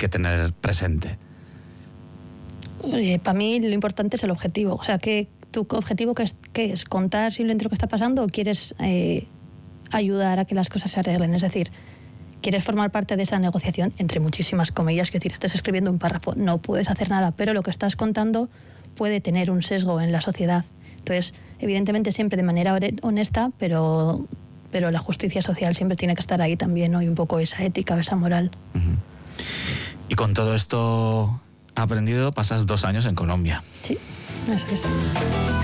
que tener presente? Para mí lo importante es el objetivo. O sea, que tu objetivo ¿qué es? ¿Contar simplemente lo que está pasando o quieres ayudar a que las cosas se arreglen? Es decir, ¿quieres formar parte de esa negociación? Entre muchísimas comillas, quiero decir, estás escribiendo un párrafo, no puedes hacer nada, pero lo que estás contando puede tener un sesgo en la sociedad. Entonces, evidentemente siempre de manera honesta, pero la justicia social siempre tiene que estar ahí también, ¿no? Y un poco esa ética, esa moral. Uh-huh. Y con todo esto aprendido, pasas 2 años en Colombia. Sí, eso es.